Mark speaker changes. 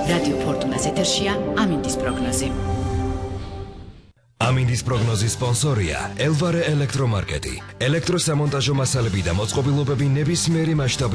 Speaker 1: რადიო ფორტუნას ეთერშია ამინდის პროგნოზი.
Speaker 2: ამინდის პროგნოზის სპონსორია ელვარე ელექტრომარკეტი. ელექტროსამონტაჟო მასალები და მოწყობილობები ნებისმიერი მასშტაბის